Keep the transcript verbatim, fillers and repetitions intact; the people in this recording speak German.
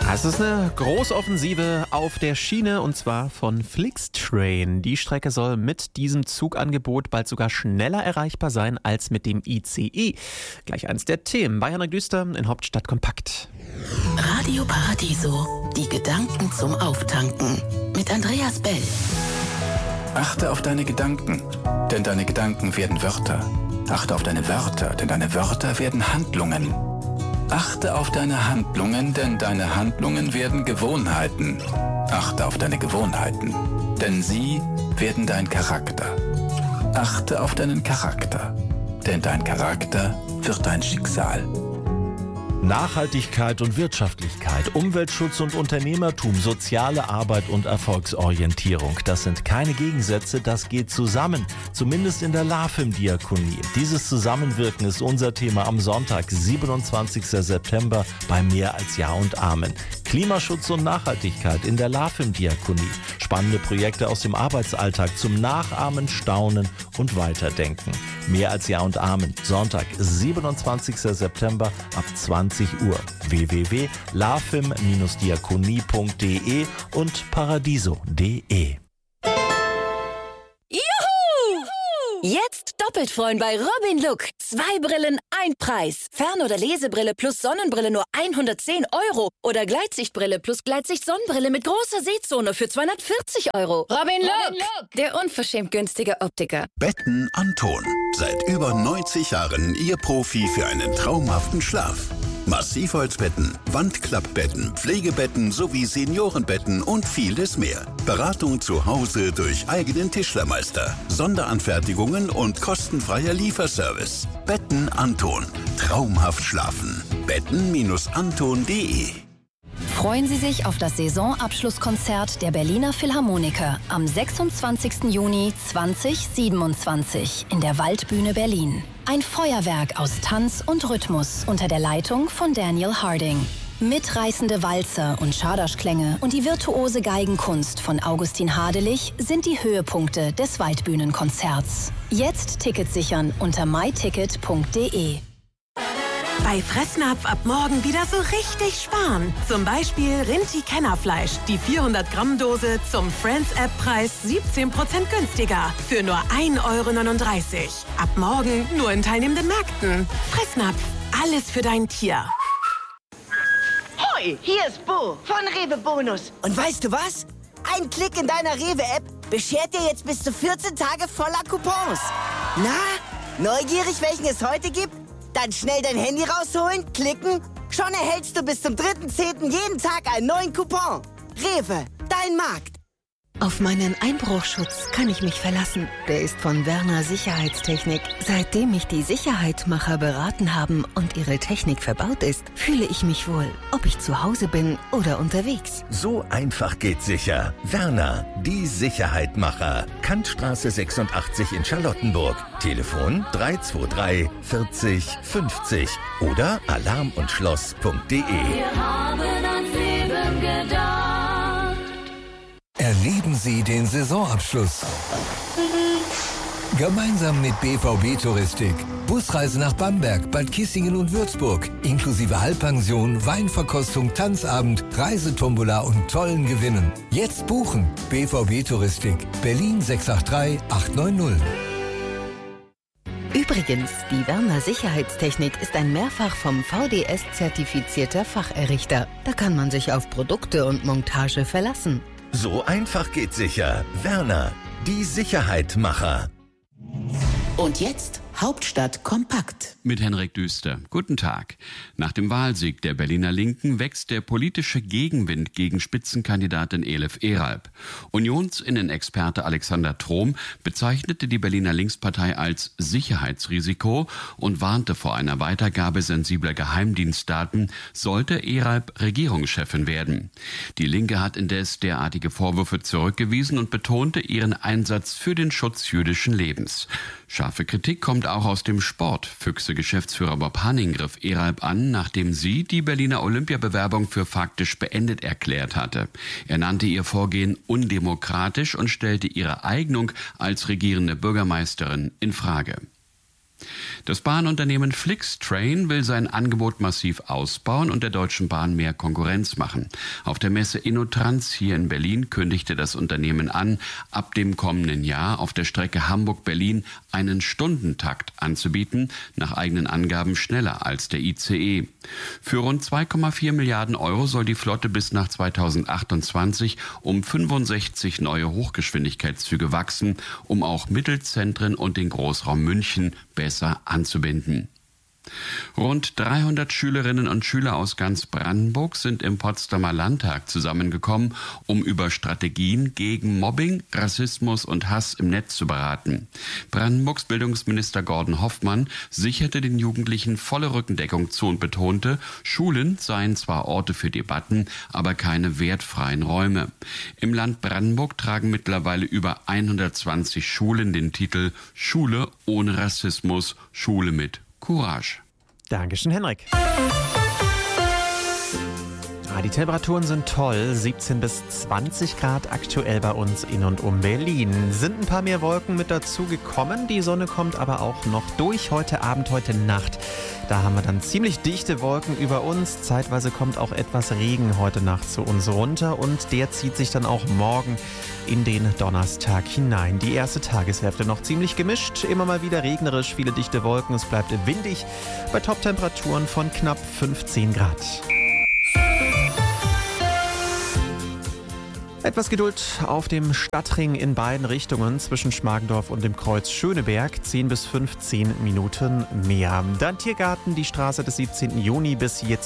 Es ist eine Großoffensive auf der Schiene und zwar von Flixtrain. Die Strecke soll mit diesem Zugangebot bald sogar schneller erreichbar sein als mit dem I C E. Gleich eins der Themen bei Henrik Düster in Hauptstadt Kompakt. Radio Paradiso, die Gedanken zum Auftanken mit Andreas Bell. Achte auf deine Gedanken, denn deine Gedanken werden Wörter. Achte auf deine Wörter, denn deine Wörter werden Handlungen. Achte auf deine Handlungen, denn deine Handlungen werden Gewohnheiten. Achte auf deine Gewohnheiten, denn sie werden dein Charakter. Achte auf deinen Charakter, denn dein Charakter wird dein Schicksal. Nachhaltigkeit und Wirtschaftlichkeit, Umweltschutz und Unternehmertum, soziale Arbeit und Erfolgsorientierung. Das sind keine Gegensätze, das geht zusammen. Zumindest in der LAFIM-Diakonie. Dieses Zusammenwirken ist unser Thema am Sonntag, siebenundzwanzigsten September bei Mehr als Ja und Amen. Klimaschutz und Nachhaltigkeit in der LAFIM-Diakonie. Spannende Projekte aus dem Arbeitsalltag zum Nachahmen, Staunen und Weiterdenken. Mehr als Ja und Amen. Sonntag, siebenundzwanzigsten September ab zwanzig Uhr. w w w punkt lafim Bindestrich diakonie punkt de und paradiso punkt de. Juhu! Jetzt doppelt freuen bei Robin Look. Zwei Brillen, ein Preis. Fern- oder Lesebrille plus Sonnenbrille nur hundertzehn Euro. Oder Gleitsichtbrille plus Gleitsicht-Sonnenbrille mit großer Sehzone für zweihundertvierzig Euro. Robin Look, Robin Look, der unverschämt günstige Optiker. Betten Anton. Seit über neunzig Jahren Ihr Profi für einen traumhaften Schlaf. Massivholzbetten, Wandklappbetten, Pflegebetten sowie Seniorenbetten und vieles mehr. Beratung zu Hause durch eigenen Tischlermeister, Sonderanfertigungen und kostenfreier Lieferservice. Betten Anton. Traumhaft schlafen. Betten Anton punkt de. Freuen Sie sich auf das Saisonabschlusskonzert der Berliner Philharmoniker am sechsundzwanzigsten Juni zweitausendsiebenundzwanzig in der Waldbühne Berlin. Ein Feuerwerk aus Tanz und Rhythmus unter der Leitung von Daniel Harding. Mitreißende Walzer und Schaderschklänge und die virtuose Geigenkunst von Augustin Hadelich sind die Höhepunkte des Waldbühnenkonzerts. Jetzt Tickets sichern unter my ticket punkt de. Bei Fressnapf ab morgen wieder so richtig sparen. Zum Beispiel Rinti-Kennerfleisch. Die vierhundert Gramm Dose zum Friends-App-Preis siebzehn Prozent günstiger. Für nur ein Euro neununddreißig. Ab morgen nur in teilnehmenden Märkten. Fressnapf. Alles für dein Tier. Hoi, hier ist Bo von Rewe Bonus. Und weißt du was? Ein Klick in deiner Rewe-App beschert dir jetzt bis zu vierzehn Tage voller Coupons. Na, neugierig, welchen es heute gibt? Dann schnell dein Handy rausholen, klicken. Schon erhältst du bis zum dritten zehnten jeden Tag einen neuen Coupon. Rewe, dein Markt. Auf meinen Einbruchschutz kann ich mich verlassen. Der ist von Werner Sicherheitstechnik. Seitdem mich die Sicherheitmacher beraten haben und ihre Technik verbaut ist, fühle ich mich wohl, ob ich zu Hause bin oder unterwegs. So einfach geht sicher. Werner, die Sicherheitmacher. Kantstraße sechsundachtzig in Charlottenburg. Telefon drei zwei drei vierzig fünfzig oder alarm und schloss punkt de. Wir haben ans Leben gedacht. Erleben Sie den Saisonabschluss. Gemeinsam mit B V B Touristik. Busreise nach Bamberg, Bad Kissingen und Würzburg. Inklusive Halbpension, Weinverkostung, Tanzabend, Reisetombola und tollen Gewinnen. Jetzt buchen. B V B Touristik. Berlin sechs acht drei acht neun null. Übrigens, die Werner Sicherheitstechnik ist ein mehrfach vom V D S-zertifizierter Facherrichter. Da kann man sich auf Produkte und Montage verlassen. So einfach geht sicher. Werner, die Sicherheitmacher. Und jetzt Hauptstadt kompakt. Mit Henrik Düster. Guten Tag. Nach dem Wahlsieg der Berliner Linken wächst der politische Gegenwind gegen Spitzenkandidatin Elif Eralp. Unionsinnenexperte Alexander Trom bezeichnete die Berliner Linkspartei als Sicherheitsrisiko und warnte vor einer Weitergabe sensibler Geheimdienstdaten, sollte Eralp Regierungschefin werden. Die Linke hat indes derartige Vorwürfe zurückgewiesen und betonte ihren Einsatz für den Schutz jüdischen Lebens. Scharfe Kritik kommt auch aus dem Sport. Füchse-Geschäftsführer Bob Hanning griff Eralp an, nachdem sie die Berliner Olympiabewerbung für faktisch beendet erklärt hatte. Er nannte ihr Vorgehen undemokratisch und stellte ihre Eignung als regierende Bürgermeisterin in Frage. Das Bahnunternehmen Flixtrain will sein Angebot massiv ausbauen und der Deutschen Bahn mehr Konkurrenz machen. Auf der Messe InnoTrans hier in Berlin kündigte das Unternehmen an, ab dem kommenden Jahr auf der Strecke Hamburg-Berlin einen Stundentakt anzubieten, nach eigenen Angaben schneller als der I C E. Für rund zwei Komma vier Milliarden Euro soll die Flotte bis nach zweitausendachtundzwanzig um fünfundsechzig neue Hochgeschwindigkeitszüge wachsen, um auch Mittelzentren und den Großraum München besser anzubinden. Rund dreihundert Schülerinnen und Schüler aus ganz Brandenburg sind im Potsdamer Landtag zusammengekommen, um über Strategien gegen Mobbing, Rassismus und Hass im Netz zu beraten. Brandenburgs Bildungsminister Gordon Hoffmann sicherte den Jugendlichen volle Rückendeckung zu und betonte, Schulen seien zwar Orte für Debatten, aber keine wertfreien Räume. Im Land Brandenburg tragen mittlerweile über hundertzwanzig Schulen den Titel Schule ohne Rassismus, Schule mit Courage. Dankeschön, Henrik. Ah, die Temperaturen sind toll. siebzehn bis zwanzig Grad aktuell bei uns in und um Berlin. Sind ein paar mehr Wolken mit dazu gekommen. Die Sonne kommt aber auch noch durch heute Abend, heute Nacht. Da haben wir dann ziemlich dichte Wolken über uns. Zeitweise kommt auch etwas Regen heute Nacht zu uns runter und der zieht sich dann auch morgen in den Donnerstag hinein. Die erste Tageshälfte noch ziemlich gemischt, immer mal wieder regnerisch, viele dichte Wolken. Es bleibt windig bei Toptemperaturen von knapp fünfzehn Grad. Etwas Geduld auf dem Stadtring in beiden Richtungen zwischen Schmargendorf und dem Kreuz Schöneberg. zehn bis fünfzehn Minuten mehr. Dann Tiergarten, die Straße des siebzehnten Juni bis jetzt